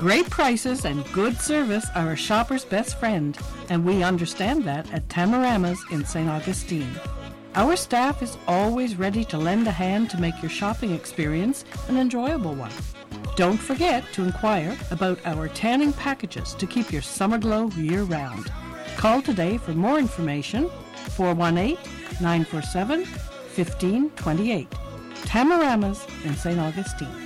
Great prices and good service are a shopper's best friend, and we understand that at Tamarama's in St. Augustine. Our staff is always ready to lend a hand to make your shopping experience an enjoyable one. Don't forget to inquire about our tanning packages to keep your summer glow year-round. Call today for more information, 418-947-1528. Tamarama's in St. Augustine.